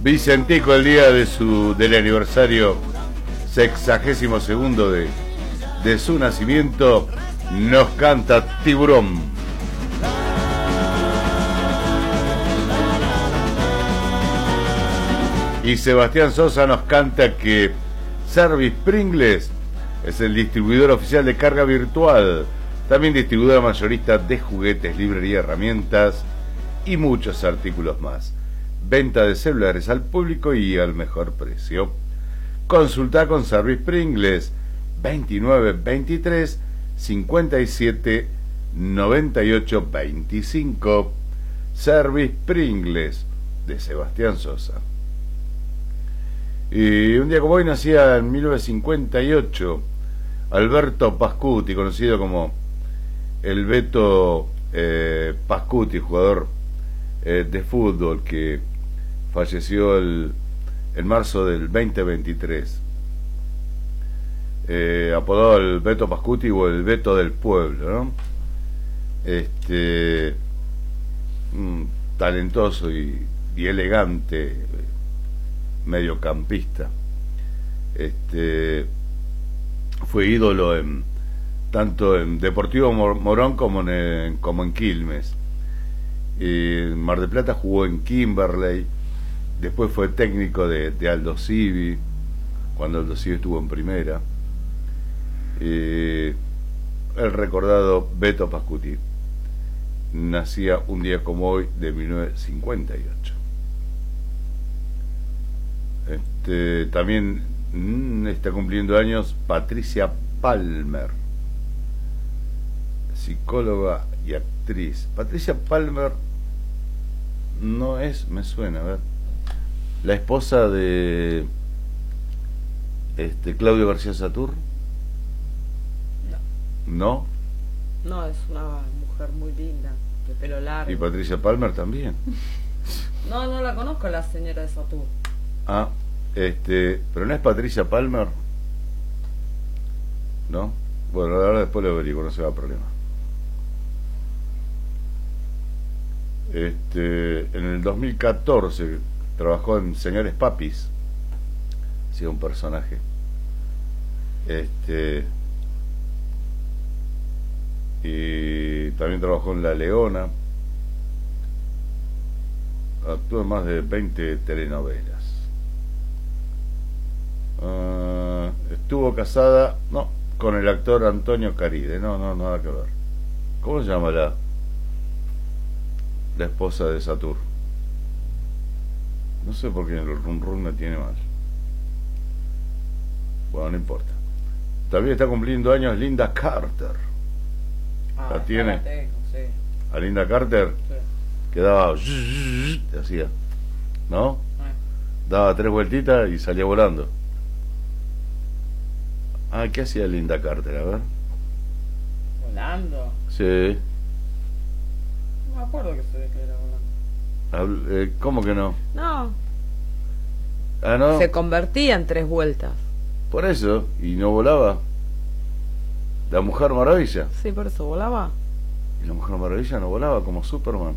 Vicentico, el día del aniversario 62º de su nacimiento, nos canta Tiburón. Y Sebastián Sosa nos canta que Service Pringles es el distribuidor oficial de carga virtual, también distribuidora mayorista de juguetes, librería, herramientas y muchos artículos más. Venta de celulares al público y al mejor precio. Consulta con Service Pringles 29 23 57 98 25. Service Pringles de Sebastián Sosa. Y un día como hoy nacía en 1958 Alberto Pascuti, conocido como el Beto Pascuti, jugador de fútbol que falleció en marzo del 2023. Apodado el Beto Pascuti o el Beto del Pueblo, ¿no? Talentoso y elegante mediocampista. Fue ídolo tanto en Deportivo Morón como en Quilmes. En Mar del Plata jugó en Kimberley, después fue técnico de Aldo Civi, cuando Aldo Civi estuvo en primera. El recordado Beto Pascuti nacía un día como hoy de 1958. También está cumpliendo años Patricia Palmer, psicóloga y actriz. Patricia Palmer no es, me suena, a ver, la esposa de Claudio García Satur. ¿No? No, es una mujer muy linda, de pelo largo. Y Patricia Palmer también. No la conozco, la señora de Satur. Ah, pero no es Patricia Palmer, ¿no? Bueno, ahora después lo averiguo, no se va a problema. En el 2014 trabajó en Señores Papis, hacía un personaje. Y también trabajó en La Leona. Actuó en más de 20 telenovelas. Estuvo casada, no, con el actor Antonio Caride. No, nada que ver. ¿Cómo se llama la esposa de Satur? No sé por qué el rum me tiene mal. Bueno, no importa. También está cumpliendo años Linda Carter. ¿La tiene? La tengo, sí. A Linda Carter, Sí. que daba, te hacía, ¿no? Daba 3 vueltitas y salía volando. Ah, ¿qué hacía Linda Carter? A ver. ¿Volando? Sí. No me acuerdo que era volando. ¿Cómo que no? No, Ah, ¿no? se convertía en 3 vueltas. Por eso, y no volaba. La Mujer Maravilla. Sí, por eso volaba. Y la Mujer Maravilla no volaba como Superman.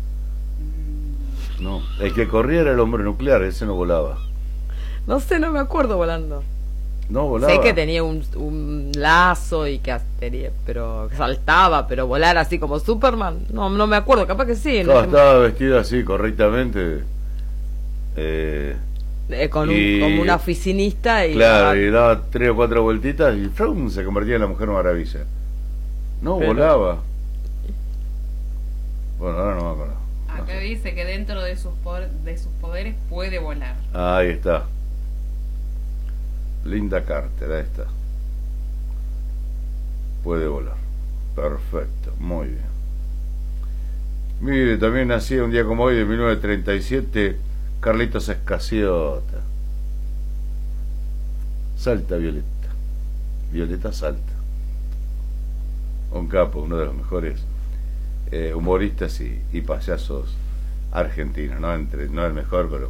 No, el que corría era el hombre nuclear, ese no volaba. No sé, no me acuerdo volando. No volaba. Sé que tenía un lazo y que tenía, pero que saltaba, pero volar así como Superman, no me acuerdo, capaz que sí. No, estaba vestido así correctamente. Como una oficinista y... Claro, y daba 3 o 4 vueltitas y ¡frum! Se convertía en la Mujer Maravilla. No volaba. Bueno, ahora no me acuerdo. Acá dice que dentro de sus poderes puede volar. Ahí está. Linda Carter, ahí está. Puede volar. Perfecto, muy bien. Mire, también nacía un día como hoy, de 1937, Carlitos Escaciota. Salta Violeta. Violeta Salta. Un capo, uno de los mejores humoristas y payasos argentinos, no el mejor, pero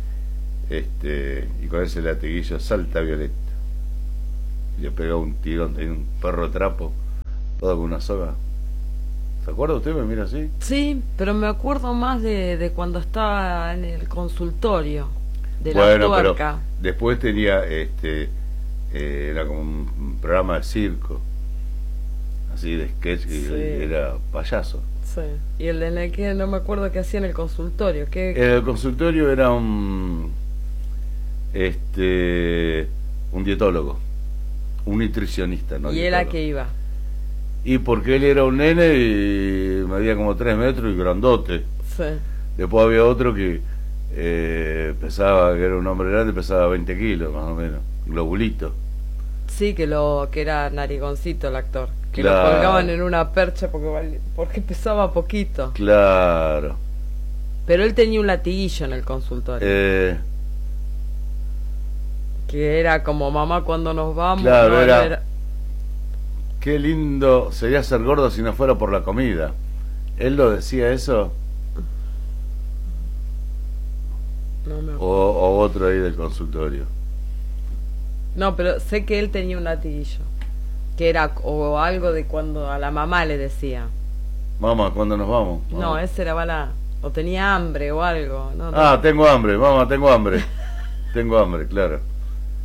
y con ese latiguillo, Salta Violeta. Y le pegaba un tirón, tenía un perro trapo, todo con una soga, ¿Se acuerda usted? Me mira así. Sí, pero me acuerdo más de cuando estaba en el consultorio de la Bueno, pero tuerca. después tenía, era como un programa de circo, así de sketch, y Sí. era payaso. Sí. Y el en el que no me acuerdo qué hacía en el consultorio. El consultorio era un dietólogo, un nutricionista, ¿no? ¿Y él a dietólogo. qué iba? Y porque él era un nene y medía como 3 metros y grandote. Sí. Después había otro que pesaba, que era un hombre grande, pesaba 20 kilos más o menos, globulito. Sí, que era narigoncito el actor. Que Claro. lo colgaban en una percha porque pesaba poquito. Claro. Pero él tenía un latiguillo en el consultorio. Que era como mamá cuando nos vamos. Claro, no, era- Qué lindo sería ser gordo si no fuera por la comida. ¿Él lo decía eso? no me acuerdo. O otro ahí del consultorio. No, pero sé que él tenía un latiguillo. Que era o algo de cuando a la mamá le decía. Mamá, ¿cuándo nos vamos? No, Mamá. ese era bala. O tenía hambre o algo. No, no. Ah, tengo hambre, mamá, tengo hambre. Tengo hambre, claro.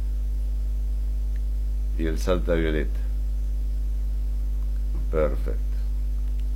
Y el salta violeta. Perfecto.